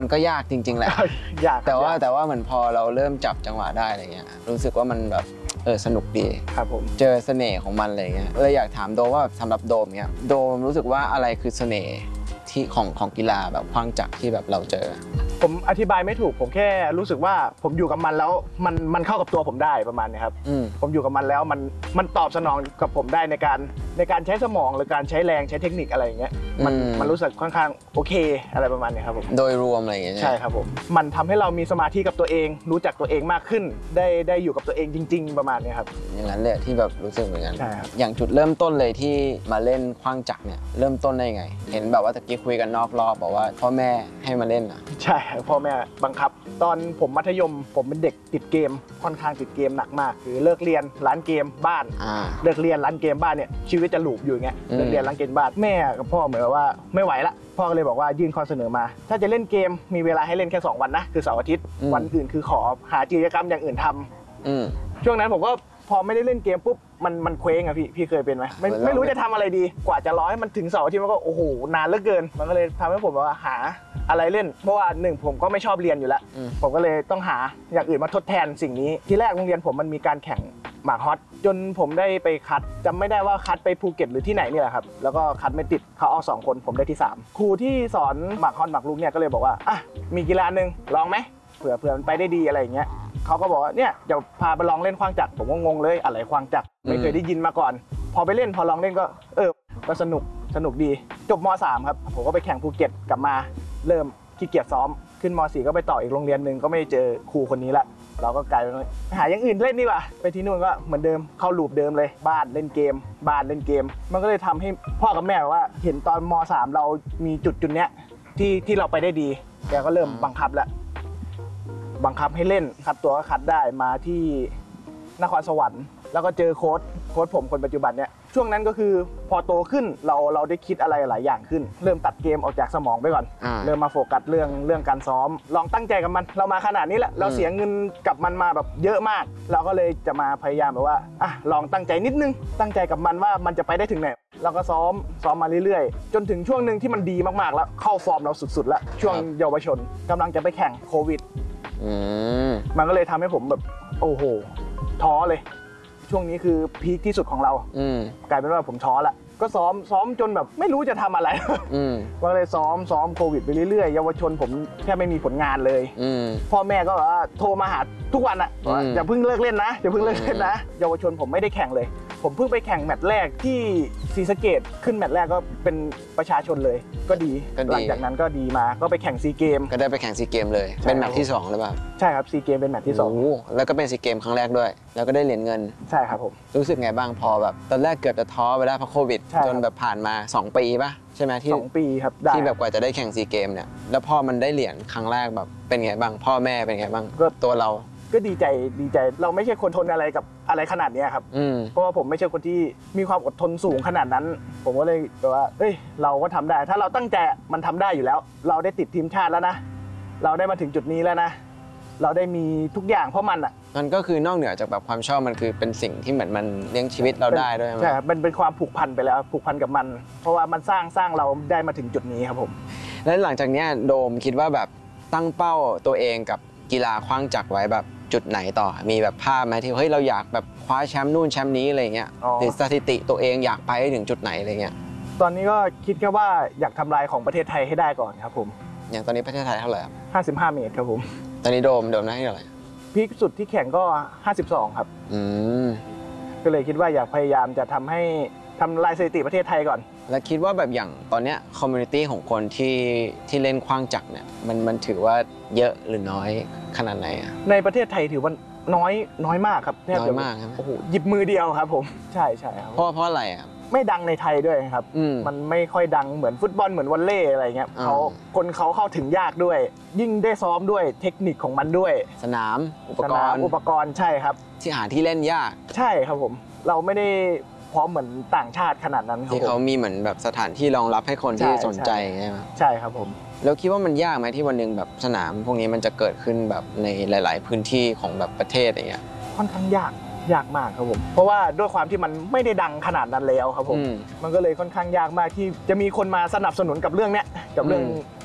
มันก็ยากจริงๆแหละยากแต่ว่าเหมือนพอเราเริ่มจับจังหวะได้อะไรเงี้ยรู้สึกว่ามันแบบสนุกดีครับผมเจอเสน่ห์ของมันอะไรเงี้ยเลยอยากถามโดมว่าสำหรับโดมเนี่ยโดมรู้สึกว่าอะไรคือเสน่ห์ที่ของกีฬาแบบขว้างจักรที่แบบเราเจอผมอธิบายไม่ถูกผมแค่รู้สึกว่าผมอยู่กับมันแล้วมันเข้ากับตัวผมได้ประมาณนี้ครับผมอยู่กับมันแล้วมันตอบสนองกับผมได้ในการใช้สมองหรือการใช้แรงใช้เทคนิคอะไรอย่างเงี้ยมันรู้สึกค่อนข้างโอเคอะไรประมาณนี้ครับผมโดยรวมอะไรอย่างเงี้ยใช่ครับผมมันทำให้เรามีสมาธิกับตัวเองรู้จักตัวเองมากขึ้นได้อยู่กับตัวเองจริงๆประมาณนี้ครับอย่างนั้นเลยที่แบบรู้สึกเหมือนกันใช่ครับอย่างจุดเริ่มต้นเลยที่มาเล่นขว้างจักรเนี่ยเริ่มต้นได้ไงเห็นแบบว่าตะกี้คุยกันนอกรอบบอกว่าพ่อแม่ให้มาเล่นอ่ะใช่พ่อแม่บังคับตอนผมมัธยมผมเป็นเด็กติดเกมค่อนข้างติดเกมหนักมากคือเลิกเรียนร้านเกมบ้านเลิกเรียนร้านเกมบ้านเนี่ยชีวิตจะลูปอยู่อย่างเงี้ยเลิกเรียนร้านเกมบ้านแม่กับพ่อเหมือนว่าไม่ไหวละพ่อก็เลยบอกว่ายื่นข้อเสนอมาถ้าจะเล่นเกมมีเวลาให้เล่นแค่2 วันนะคือเสาร์อาทิตย์วันอื่นคือขอหากิจกรรมอย่างอื่นทำช่วงนั้นผมก็พอไม่ได้เล่นเกมปุ๊บมันเคว้งอะพี่เคยเป็นไหมไม่รู้จะทำอะไรดีกว่าจะร้อยมันถึงเสาร์อาทิตย์มันก็โอ้โหนานเหลือเกินมันก็เลยทำให้ผมว่าหาอะไรเล่นเพราะว่า1ผมก็ไม่ชอบเรียนอยู่แล้วผมก็เลยต้องหาอย่างอื่นมาทดแทนสิ่งนี้ที่แรกโรงเรียนผมมันมีการแข่งหมากฮอตจนผมได้ไปคัดจำไม่ได้ว่าคัดไปภูเก็ตหรือที่ไหนนี่แหละครับแล้วก็คัดไม่ติดเขาเอา2 คนผมได้ที่3ครูที่สอนหมากฮอตหมากรุกเนี่ยก็เลยบอกว่าอ่ะมีกีฬาหนึ่งลองไหมเผื่อมันไปได้ดีอะไรอย่างเงี้ยเขาก็บอกว่าเนี่ยเดี๋ยวพาไปลองเล่นขว้างจักรผมก็งงเลยอะไรขว้างจักรไม่เคยได้ยินมาก่อนพอไปเล่นพอลองเล่นก็สนุกดีจบม.3 ครับผมก็ไปแข่งภูเก็ตกลับมาเริ่มขี้เกียจซ้อมขึ้นม.4 ก็ไปต่ออีกโรงเรียนหนึ่งก็ไม่เจอครูคนนี้ละเราก็กลายเป็นหาอย่างอื่นเล่นดีกว่าไปที่นู่นก็เหมือนเดิมเข้าลูปเดิมเลยบ้านเล่นเกมมันก็เลยทำให้พ่อกับแม่ว่าเห็นตอนม.3 เรามีจุดเนี้ยที่เราไปได้ดีแกก็เริ่มบังคับให้เล่นคัดตัวก็คัดได้มาที่นครสวรรค์แล้วก็เจอโค้ชผมคนปัจจุบันเนี่ยช่วงนั้นก็คือพอโตขึ้นเราได้คิดอะไรหลายอย่างขึ้นเริ่มตัดเกมออกจากสมองไปก่อนเริ่มมาโฟกัสเรื่องการซ้อมลองตั้งใจกับมันเรามาขนาดนี้แหละเราเสียเงินกับมันมาแบบเยอะมากเราก็เลยจะมาพยายามแบบว่าลองตั้งใจนิดนึงตั้งใจกับมันว่ามันจะไปได้ถึงไหนเราก็ซ้อมมาเรื่อยๆจนถึงช่วงนึงที่มันดีมากๆแล้วเข้าฟอร์มเราสุดๆแล้วช่วงเยาวชนกำลังจะไปแข่งโควิดมันก็เลยทำให้ผมแบบโอ้โหท้อเลยช่วงนี้คือพีคที่สุดของเรากลายเป็นว่าผมท้อละก็ซ้อมจนแบบไม่รู้จะทำอะไรก็เลยซ้อมโควิดไปเรื่อยๆเยาวชนผมแค่ไม่มีผลงานเลยพ่อแม่ก็แบบว่าโทรมาหาทุกวันอะอย่าเพิ่งเลิกเล่นนะเยาวชนผมไม่ได้แข่งเลยผมเพิ่งไปแข่งแมตช์แรกที่ศรีสะเกษขึ้นแมตช์แรกก็เป็นประชาชนเลยก็ดีหลังจากนั้นก็ดีมาก็ไปแข่งซีเกมก็ได้ไปแข่งซีเกมเลยเป็นแมตช์ที่2หรือเปล่าใช่ครับซีเกมเป็นแมตช์ที่2 แล้วก็เป็นซีเกมครั้งแรกด้วยแล้วก็ได้เหรียญเงินใช่ครับผมรู้สึกไงบ้างพอแบบตอนแรกเกือบจะท้อไปแล้วเพราะโควิดจนแบบผ่านมา2 ปีป่ะใช่ไหมที่ 2 ปีครับที่แบบกว่าจะได้แข่งซีเกมเนี่ยแล้วพอมันได้เหรียญครั้งแรกแบบเป็นไงบ้างพ่อแม่เป็นไงบ้างก็ตัวเราก็ดีใจเราไม่ใช่คนทนอะไรกับอะไรขนาดนี้ครับเพราะว่าผมไม่ใช่คนที่มีความอดทนสูงขนาดนั้นผมก็เลยแบบว่าเราก็ทำได้ถ้าเราตั้งใจมันทำได้อยู่แล้วเราได้ติดทีมชาติแล้วนะเราได้มาถึงจุดนี้แล้วนะเราได้มีทุกอย่างเพราะมันมันก็คือนอกเหนือจากแบบความชอบมันคือเป็นสิ่งที่เหมือนมันเลี้ยงชีวิตเราได้ด้วยใช่ครับมันเป็นความผูกพันไปแล้วผูกพันกับมันเพราะว่ามันสร้างเราได้มาถึงจุดนี้ครับผมแล้วหลังจากนี้โดมคิดว่าแบบตั้งเป้าตัวเองกับกีฬาขว้างจักรไว้แบบจุดไหนต่อมีแบบภาพไหมที่เราอยากแบบคว้าแชมป์นู่นแชมป์นี้อะไรเงี้ยหรือสถิติตัวเองอยากไปถึงจุดไหนอะไรเงี้ยตอนนี้ก็คิดแค่ว่าอยากทำลายของประเทศไทยให้ได้ก่อนครับผมอย่างตอนนี้ประเทศไทยเท่าไหร่ 55 เมตรครับผมตอนนี้โดมได้เท่าไหร่พีคสุดที่แข่งก็52ครับก็เลยคิดว่าอยากพยายามจะทำลายสถิติประเทศไทยก่อนแล้วคิดว่าแบบอย่างตอนเนี้ยคอมมูนิตี้ของคนที่เล่นขว้างจักรเนี่ยมันถือว่าเยอะหรือน้อยขนาดไหนในประเทศไทยถือว่าน้อยมากครับน้อยมากโอ้โหหยิบมือเดียวครับผมใช่ครับเพราะอะไรไม่ดังในไทยด้วยครับมันไม่ค่อยดังเหมือนฟุตบอลเหมือนวอลเลย์อะไรเงี้ยคนเขาเข้าถึงยากด้วยยิ่งได้ซ้อมด้วยเทคนิคของมันด้วยสนามอุปกรณ์ใช่ครับที่หาที่เล่นยากใช่ครับผมเราไม่ได้พร้อมเหมือนต่างชาติขนาดนั้นครับที่เขามีเหมือนแบบสถานที่รองรับให้คนที่สนใจใช่ไหมใช่ครับผมแล้วคิดว่ามันยากไหมที่วันหนึ่งแบบสนามพวกนี้มันจะเกิดขึ้นแบบในหลายๆพื้นที่ของแบบประเทศอย่างเงี้ยค่อนข้างยากมากครับผมเพราะว่าด้วยความที่มันไม่ได้ดังขนาดนั้นแล้วครับผมมันก็เลยค่อนข้างยากมากที่จะมีคนมาสนับสนุนกับเรื่องเนี้ยกับเรื่อง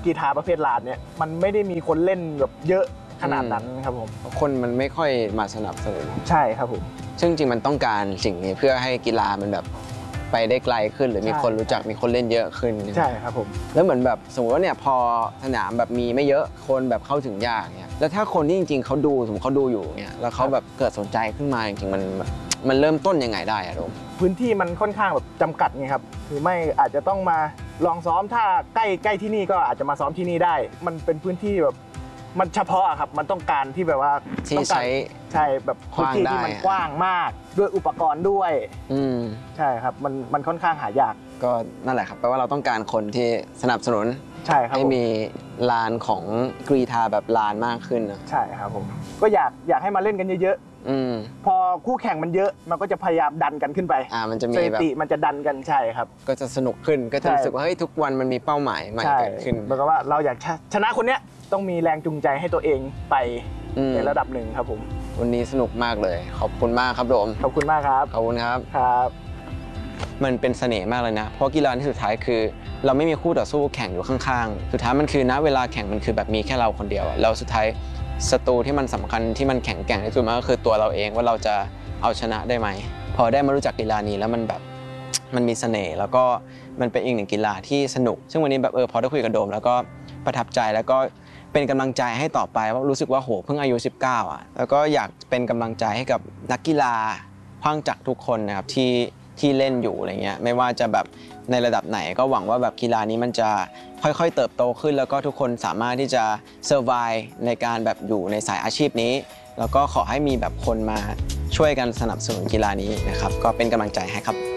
กีฬาประเภทลานเนี่ยมันไม่ได้มีคนเล่นแบบเยอะขนาดนั้นครับผมคนมันไม่ค่อยมาสนับสนุนใช่ครับผมซึ่งจริงมันต้องการสิ่งนี้เพื่อให้กีฬามันแบบไปได้ไกลขึ้นหรือมีคนรู้จักมีคนเล่นเยอะขึ้นใช่ครับผมแล้วเหมือนแบบสมมติว่าเนี่ยพอสนามแบบมีไม่เยอะคนแบบเข้าถึงยากเนี่ยแล้วถ้าคนที่จริงๆเขาดูสมมติเขาดูอยู่เนี่ยแล้วเขาแบบเกิดสนใจขึ้นมาจริงๆมันเริ่มต้นยังไงได้อะโดมพื้นที่มันค่อนข้างแบบจำกัดไงครับคือไม่อาจจะต้องมาลองซ้อมถ้าใกล้ที่นี่ก็อาจจะมาซ้อมที่นี่ได้มันเป็นพื้นที่แบบมันเฉพาะครับมันต้องการที่แบบว่าที่ใช่แบบพื้นที่ที่มันกว้างมากด้วยอุปกรณ์ด้วยใช่ครับมันค่อนข้างหายากก็นั่นแหละครับแปลว่าเราต้องการคนที่สนับสนุนใช่ครับให้มีลานของกรีฑาแบบลานมากขึ้นนะใช่ครับผมก็อยากให้มาเล่นกันเยอะๆพอคู่แข่งมันเยอะมันก็จะพยายามดันกันขึ้นไปมันจะมีแบบมันจะดันกันใช่ครับก็จะสนุกขึ้นก็จะรู้สึกว่าเฮ้ยทุกวันมันมีเป้าหมายใหม่เกิดขึ้นเหมือนกับว่าเราอยากชนะคนเนี้ยต้องมีแรงจูงใจให้ตัวเองไปในระดับหนึ่งครับผมวันนี้สนุกมากเลยขอบคุณมากครับโดมขอบคุณมากครับขอบคุณครับครับมันเป็นเสน่ห์มากเลยนะเพราะกีฬาที่สุดท้ายคือเราไม่มีคู่ต่อสู้แข่งอยู่ข้างๆสุดท้ายมันคือณเวลาแข่งมันคือแบบมีแค่เราคนเดียวแล้วสุดท้ายศัตรูที่มันสำคัญที่มันแข็งแกร่งที่สุดมันก็คือตัวเราเองว่าเราจะเอาชนะได้ไหมพอได้มารู้จักกีฬานี้แล้วมันแบบมันมีเสน่ห์แล้วก็มันเป็นอีกหนึ่งกีฬาที่สนุกซึ่งวันนี้แบบพอได้คุยกับโดมแล้วก็ประทับใจแล้วก็เป็นกำลังใจให้ต่อไปว่ารู้สึกว่าโหเพิ่งอายุ19แล้วก็อยากเป็นกำลังใจให้กับนักกีฬาขว้างจักรทุกคนนะครับที่เล่นอยู่อะไรเงี้ยไม่ว่าจะแบบในระดับไหนก็หวังว่าแบบกีฬานี้มันจะค่อยๆเติบโตขึ้นแล้วก็ทุกคนสามารถที่จะเซอร์ไวว์ในการแบบอยู่ในสายอาชีพนี้แล้วก็ขอให้มีแบบคนมาช่วยกันสนับสนุนกีฬานี้นะครับก็เป็นกำลังใจให้ครับ